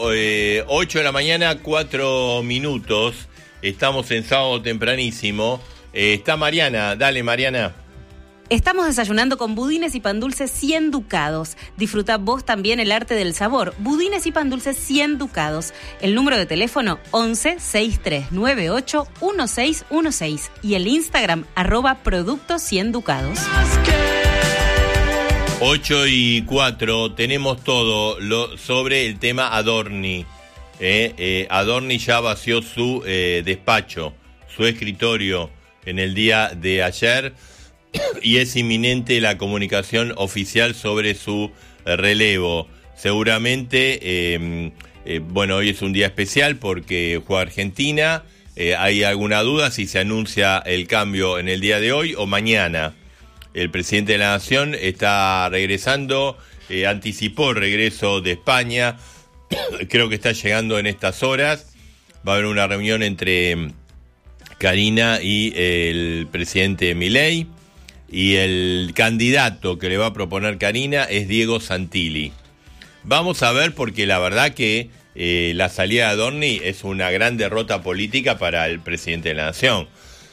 8 de la mañana, 4 minutos. Estamos en sábado tempranísimo. Está Mariana. Dale, Mariana. Estamos desayunando con budines y pan dulces 100 ducados. Disfruta vos también el arte del sabor. Budines y pan dulces 100 ducados. El número de teléfono 11-6398 1616 y el Instagram @productos 100 ducados. 8 y 4, tenemos todo sobre el tema Adorni. Adorni ya vació su despacho, su escritorio en el día de ayer y es inminente la comunicación oficial sobre su relevo. Seguramente, hoy es un día especial porque juega Argentina. ¿Hay alguna duda si se anuncia el cambio en el día de hoy o mañana? El presidente de la Nación está regresando, anticipó el regreso de España, creo que está llegando en estas horas. Va a haber una reunión entre Karina y el presidente Milei, y el candidato que le va a proponer Karina es Diego Santilli. Vamos a ver, porque la verdad que la salida de Adorni es una gran derrota política para el presidente de la Nación.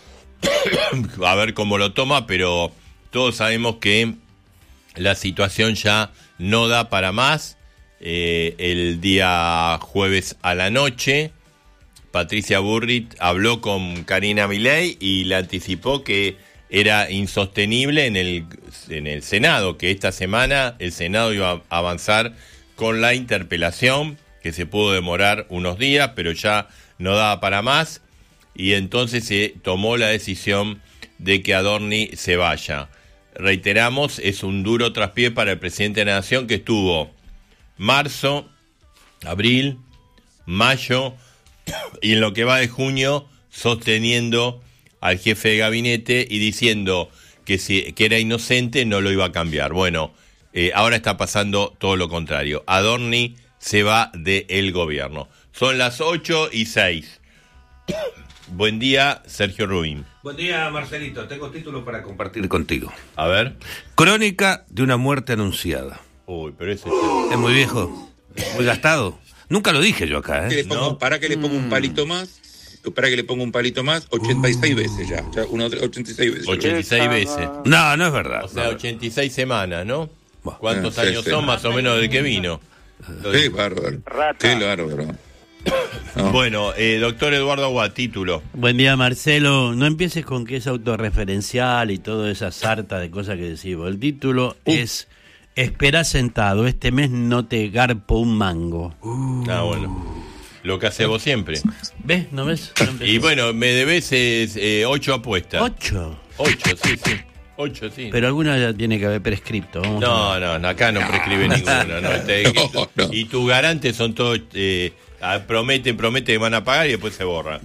A ver cómo lo toma, pero todos sabemos que la situación ya no da para más. El día jueves a la noche, Patricia Bullrich habló con Karina Milei y le anticipó que era insostenible en el Senado, que esta semana el Senado iba a avanzar con la interpelación, que se pudo demorar unos días, pero ya no daba para más, y entonces se tomó la decisión de que Adorni se vaya. Reiteramos, es un duro traspié para el presidente de la Nación, que estuvo marzo, abril, mayo y en lo que va de junio sosteniendo al jefe de gabinete y diciendo que era inocente, no lo iba a cambiar. Bueno, ahora está pasando todo lo contrario. Adorni se va del gobierno. Son las 8:06. Buen día, Sergio Rubín. Buen día, Marcelito. Tengo título para compartir contigo. A ver. Crónica de una muerte anunciada. Uy, pero ese es muy viejo, muy gastado. Nunca lo dije yo acá, ¿eh? Para que le ponga un palito más. Para que le ponga un palito más, 86 veces ya. 86 veces. 86 veces. No es verdad. O sea, 86 semanas, ¿no? Bueno, ¿cuántos años son más o menos de que vino? Qué bárbaro. Qué bárbaro. No. Bueno, doctor Eduardo Aguad, título. Buen día, Marcelo. No empieces con que es autorreferencial y toda esa sarta de cosas que decimos. El título es Esperá sentado, este mes no te garpo un mango. Bueno. Lo que hace vos siempre. ¿Ves? ¿No ves? Y bueno, me debes 8 apuestas. ¿8? 8, sí. 8, sí. Pero alguna ya tiene que haber prescripto. No, acá no prescribe ninguno. No. Y tus garantes son todos... prometen que van a pagar y después se borran.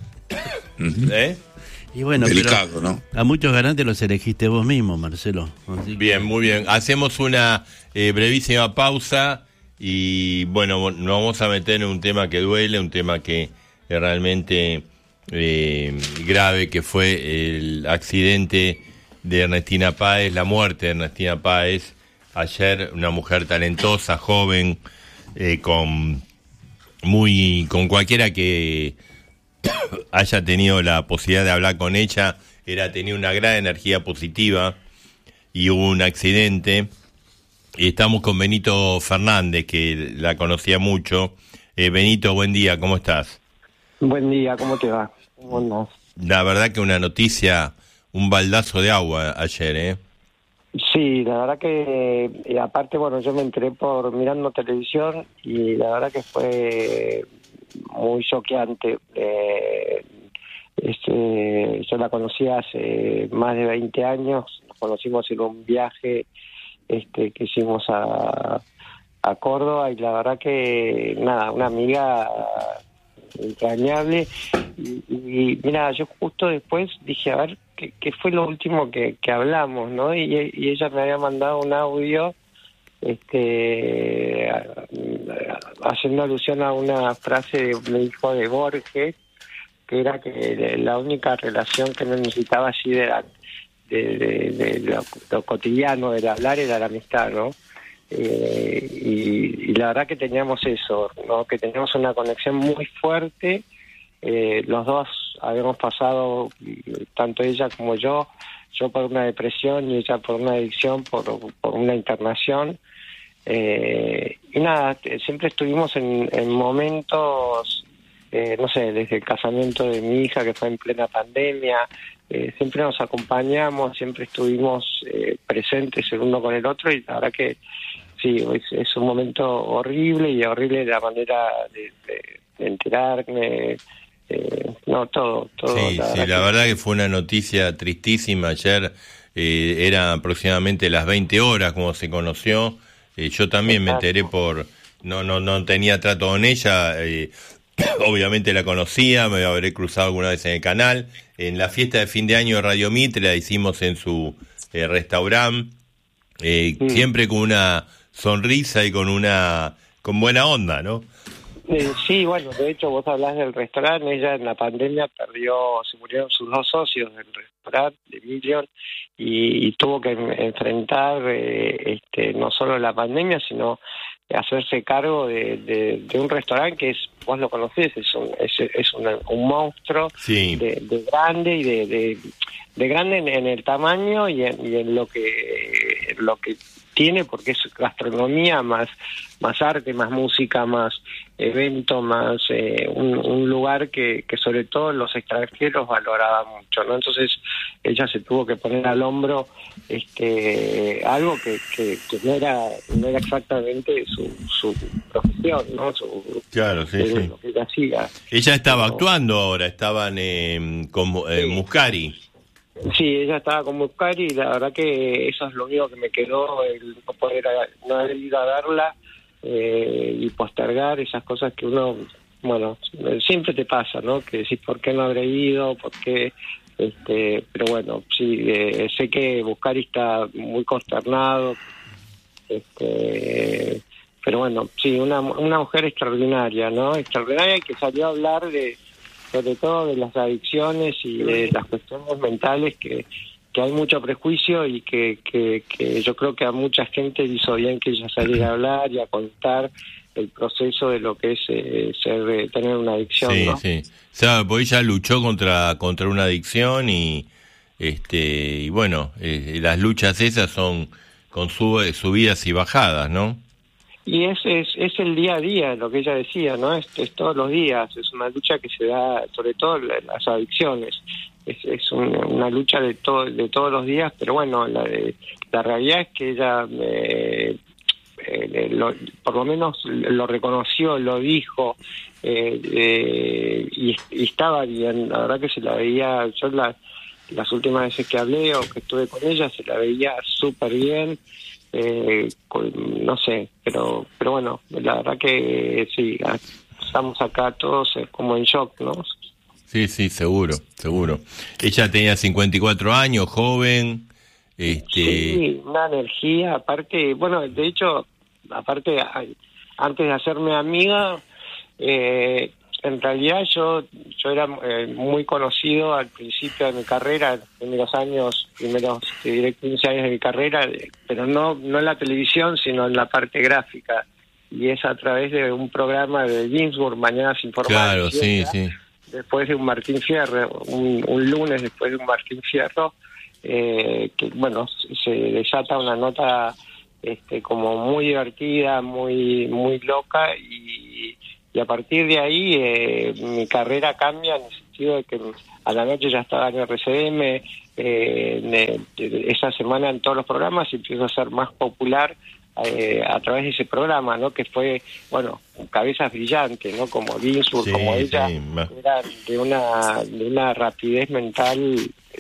Y bueno, delicado, pero ¿no? A muchos garantes los elegiste vos mismo, Marcelo. Bien, muy bien. Hacemos una brevísima pausa y bueno, nos vamos a meter en un tema que duele, un tema que es realmente grave, que fue el accidente de Ernestina Páez, la muerte de Ernestina Páez. Ayer, una mujer talentosa, joven, con cualquiera que haya tenido la posibilidad de hablar con ella, tenía una gran energía positiva, y hubo un accidente. Y estamos con Benito Fernández, que la conocía mucho. Benito, buen día, ¿cómo estás? Buen día, ¿cómo te va? ¿Cómo andás? La verdad que una noticia, un baldazo de agua ayer, ¿eh? Sí, la verdad que, aparte, bueno, yo me enteré por mirando televisión y la verdad que fue muy choqueante. Yo la conocí hace más de 20 años, nos conocimos en un viaje que hicimos a Córdoba, y la verdad que, nada, una amiga entrañable. Y mira, yo justo después dije, a ver, ¿qué fue lo último que hablamos, no? Y ella me había mandado un audio haciendo alusión a una frase me dijo de Borges, que era que la única relación que no necesitaba así de lo cotidiano, del hablar, era la amistad, ¿no? y la verdad que teníamos eso, ¿no? Que teníamos una conexión muy fuerte. Los dos habíamos pasado, tanto ella como yo por una depresión y ella por una adicción, por una internación. Y nada, siempre estuvimos en momentos, no sé, desde el casamiento de mi hija, que fue en plena pandemia, siempre nos acompañamos, siempre estuvimos presentes el uno con el otro, y la verdad que sí, es un momento horrible, y horrible de la manera de enterarme, no, todo. Sí, la verdad que fue una noticia tristísima ayer, era aproximadamente las 20 horas como se conoció. Yo también me enteré no tenía trato con ella, obviamente la conocía, me habré cruzado alguna vez en el canal. En la fiesta de fin de año de Radio Mitre la hicimos en su restaurante, siempre con una sonrisa y con buena onda, ¿no? Sí, bueno, de hecho vos hablás del restaurante. Ella en la pandemia se murieron sus dos socios del restaurante, de Million, y tuvo que enfrentar no solo la pandemia, sino hacerse cargo de un restaurante que vos lo conocés, es un monstruo, sí, de grande, y de grande en el tamaño y en lo que tiene, porque es gastronomía más arte, más música, más evento, más un lugar que sobre todo los extranjeros valoraban mucho, ¿no? Entonces ella se tuvo que poner al hombro algo que no era exactamente su profesión, ¿no? Claro, sí. Lo que ella hacía. Ella estaba actuando ahora, estaban con Muscari. Sí, ella estaba con Muscari, y la verdad que eso es lo único que me quedó, el no haber ido a verla y postergar esas cosas que uno, bueno, siempre te pasa, ¿no? Que decís, ¿por qué no habré ido? ¿Por qué? Pero bueno, sí, sé que Muscari está muy consternado, pero bueno, sí, una mujer extraordinaria, ¿no? Extraordinaria, que salió a hablar sobre todo de las adicciones y de las cuestiones mentales, que hay mucho prejuicio, y que yo creo que a mucha gente hizo bien que ella saliera a hablar y a contar el proceso de lo que es tener una adicción, sí, ¿no? Sí, o sea, pues ella luchó contra una adicción, y bueno, las luchas esas son con subidas y bajadas, ¿no? Y es el día a día, lo que ella decía, ¿no? Es todos los días, es una lucha que se da, sobre todo las adicciones. Es una lucha de todos los días, pero bueno, la realidad es que ella por lo menos lo reconoció, lo dijo, y estaba bien. La verdad que se la veía, yo las últimas veces que hablé o que estuve con ella, se la veía súper bien. No sé, pero bueno, la verdad que sí, estamos acá todos como en shock, ¿no? Sí, seguro. Ella tenía 54 años, joven. Sí, una energía, aparte, bueno, de hecho, antes de hacerme amiga, en realidad yo era muy conocido al principio de mi carrera, en los primeros te diré 15 años de mi carrera, pero no en la televisión, sino en la parte gráfica, y es a través de un programa de Ginsburg, Mañanas Informales. Claro, sí. Después de un Martín Fierro, un lunes después de un Martín Fierro, que bueno, se desata una nota como muy divertida, muy loca, y a partir de ahí mi carrera cambia, en el sentido de que a la noche ya estaba en RCM, esa semana en todos los programas, y empiezo a ser más popular a través de ese programa, ¿no? Que fue, bueno, cabezas brillantes, ¿no? Como Ginsburg, como ella, era de una rapidez mental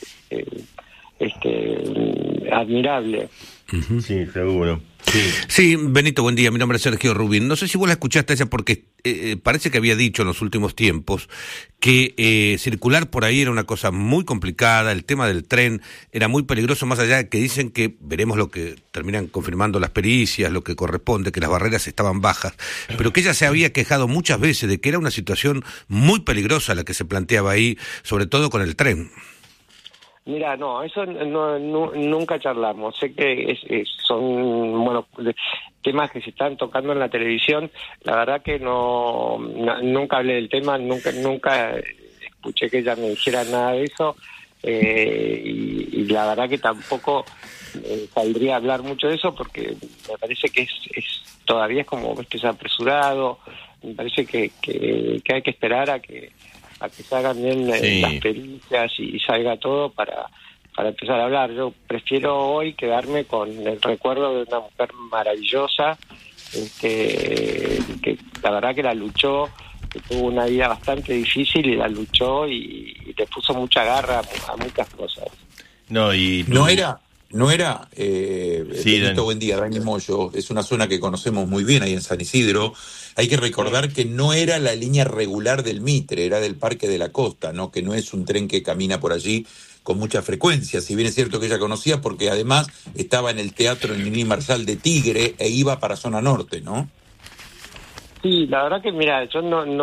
admirable. Sí, seguro. Sí, Benito, buen día. Mi nombre es Sergio Rubín. No sé si vos la escuchaste ella, porque parece que había dicho en los últimos tiempos que circular por ahí era una cosa muy complicada, el tema del tren era muy peligroso, más allá de que dicen que veremos lo que terminan confirmando las pericias, lo que corresponde, que las barreras estaban bajas, pero que ella se había quejado muchas veces de que era una situación muy peligrosa la que se planteaba ahí, sobre todo con el tren. Mira, no, eso nunca charlamos. Sé que son, bueno, temas que se están tocando en la televisión. La verdad que nunca hablé del tema, nunca escuché que ella me dijera nada de eso. Y la verdad que tampoco saldría a hablar mucho de eso porque me parece que todavía es como es apresurado. Me parece que hay que esperar a que salgan bien las pericias y salga todo para empezar a hablar. Yo prefiero hoy quedarme con el recuerdo de una mujer maravillosa, que la verdad que la luchó, que tuvo una vida bastante difícil y la luchó y le puso mucha garra a muchas cosas. No era Benito, buen día, Dani Moyo, es una zona que conocemos muy bien ahí en San Isidro. Hay que recordar que no era la línea regular del Mitre, era del Parque de la Costa, ¿no? Que no es un tren que camina por allí con mucha frecuencia, si bien es cierto que ella conocía, porque además estaba en el Teatro Nini Marshall de Tigre e iba para zona norte, ¿no? Sí, la verdad que mira, yo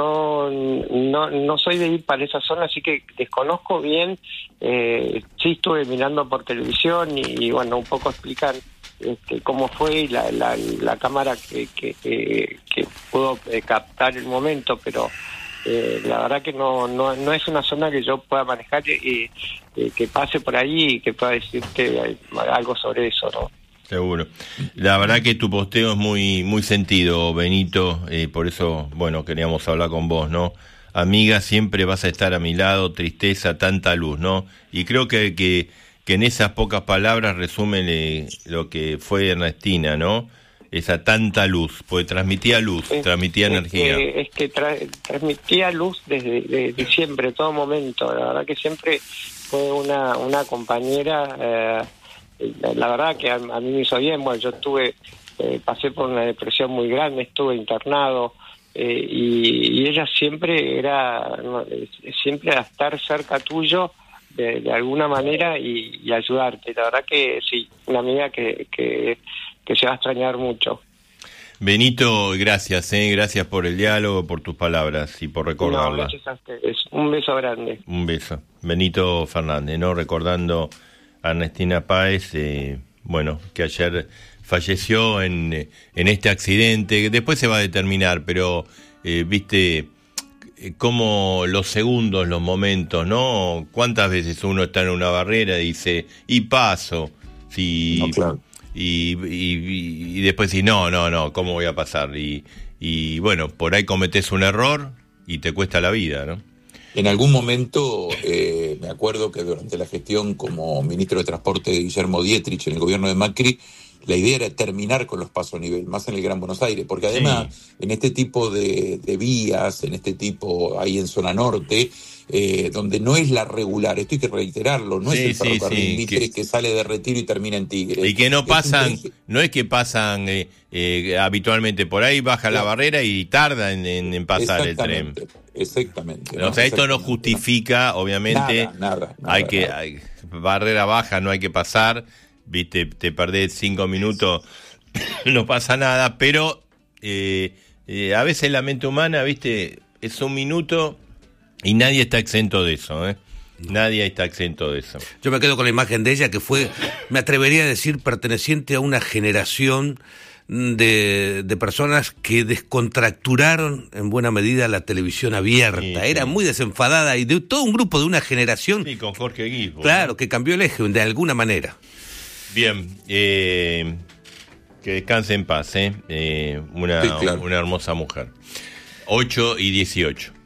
no soy de ir para esa zona, así que desconozco bien. Sí estuve mirando por televisión y bueno, un poco explican cómo fue y la cámara que pudo captar el momento, pero la verdad que no es una zona que yo pueda manejar, que pase por ahí y que pueda decirte algo sobre eso, ¿no? Seguro. La verdad que tu posteo es muy sentido, Benito, por eso, bueno, queríamos hablar con vos, ¿no? Amiga, siempre vas a estar a mi lado, tristeza, tanta luz, ¿no? Y creo que en esas pocas palabras resumen lo que fue Ernestina, ¿no? Esa tanta luz, porque transmitía luz, transmitía energía. Transmitía luz desde siempre, todo momento. La verdad que siempre fue una compañera. La verdad que a mí me hizo bien. Bueno, yo pasé por una depresión muy grande, estuve internado y ella siempre siempre a estar cerca tuyo de alguna manera y ayudarte. La verdad que sí, una amiga que se va a extrañar mucho. Benito, gracias, gracias por el diálogo, por tus palabras y por recordarla. No, gracias a ustedes. Un beso grande. Un beso. Benito Fernández, ¿no? Recordando a Ernestina Páez, bueno, que ayer falleció en este accidente, que después se va a determinar, pero viste cómo los segundos, los momentos, ¿no? ¿Cuántas veces uno está en una barrera y dice, y paso? Sí, no, claro. Y después dice, no, ¿cómo voy a pasar? Y bueno, por ahí cometés un error y te cuesta la vida, ¿no? En algún momento, me acuerdo que durante la gestión como ministro de Transporte de Guillermo Dietrich en el gobierno de Macri, la idea era terminar con los pasos a nivel, más en el Gran Buenos Aires, porque además en este tipo de vías, en este tipo, ahí en zona norte, donde no es la regular, esto hay que reiterarlo, no es el ferrocarril Mitre que sale de Retiro y termina en Tigre. Y que no pasan, no es que pasan habitualmente por ahí, baja la barrera y tarda en pasar el tren. Exactamente. ¿No? O sea, esto no justifica, obviamente, nada, hay barrera baja, no hay que pasar, viste, te perdés 5 minutos, no pasa nada, pero a veces la mente humana, viste, es un minuto y nadie está exento de eso, Nadie está exento de eso. Yo me quedo con la imagen de ella que fue, me atrevería a decir, perteneciente a una generación de personas que descontracturaron en buena medida la televisión abierta. Era muy desenfadada y de todo un grupo de una generación. Sí, con Jorge Guisbo. Claro, que cambió el eje de alguna manera. Bien, que descanse en paz, una hermosa mujer. 8:18.